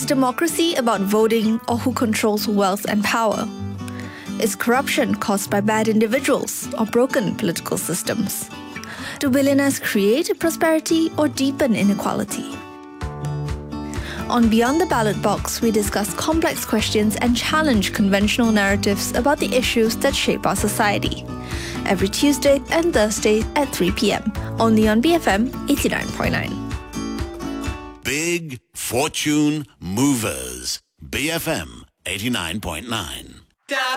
democracy about voting or who controls wealth and power? Is corruption caused by bad individuals or broken political systems? Do billionaires create prosperity or deepen inequality? On Beyond the Ballot Box, we discuss complex questions and challenge conventional narratives about the issues that shape our society. Every Tuesday and Thursday at 3 p.m. only on BFM 89.9. Big Fortune Movers. BFM 89.9.